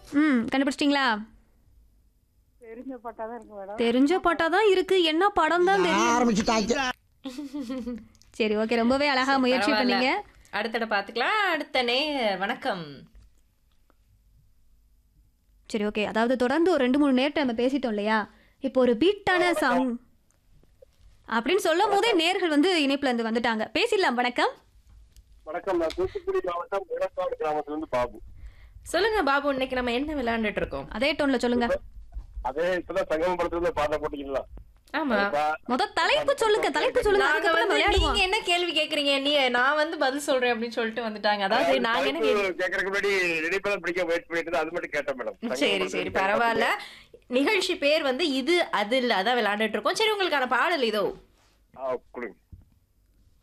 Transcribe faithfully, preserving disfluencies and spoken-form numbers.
ம் கண்டுபிடிச்சிட்டிங்களா? தெரிஞ்ச பாட்டா தான் இருக்கு மேடம். தெரிஞ்ச பாட்டா தான் இருக்கு. என்ன படம் தான் தெரியும். ஆரம்பிச்சுட்டாங்க. சரி ஓகே, ரொம்பவே அழகா முயற்சி பரவாயில்ல. பண்ணீங்க. அடுத்தட பாத்துக்கலாம். அடுத்த நேயர் வணக்கம். சரி ஓகே, அதாவது தொடர்ந்து ஒரு ரெண்டு மூணு நேரத்தை நம்ம பேசிட்டோம் இல்லையா? இப்போ ஒரு பீட்டான சாங் அப்படின்னு சொல்லும் போதே நேர்கள் வந்து இணைப்புல இருந்து வந்துட்டாங்க. பேசிடலாம். வணக்கம். வணக்கம். நான் தூத்துக்குடி மாவட்டம் முழக்காடு கிராமத்துல இருந்து பாபு. சொல்லுங்க பாபு, இன்னைக்கு நம்ம என்ன விளையாண்டுட்டு இருக்கோம்? அதே டோன்ல சொல்லுங்க. அதே இப்பதான் சங்கம படத்துல இருந்து பாட்ட போட்டீங்களா? ஆமா. முத தலைப்பு சொல்லுங்க, தலைப்பு சொல்லுங்க. நாங்க அதுக்கப்புறம் வந்து விளையாடுவோம். நீங்க என்ன கேள்வி கேக்குறீங்க, நீ நான் வந்து பதில் சொல்றேன் அப்படின்னு சொல்லிட்டு வந்துட்டாங்க. அதாவது நாங்க என்ன கேள்வி கேக்குறதுக்கு முன்னாடி ரெடிப்பெல்லாம் பிடிக்க வெயிட் பண்ணிட்டு அது மட்டும் கேட்டேன் மேடம். சரி சரி பரவாயில்ல. நிகழ்ச்சி பேர் வந்து இது அது இல்ல, அதான் விளையாண்டுட்டு இருக்கோம். சரி, உங்களுக்கான பாடல் இதோ. ஆ, கொடுங்க.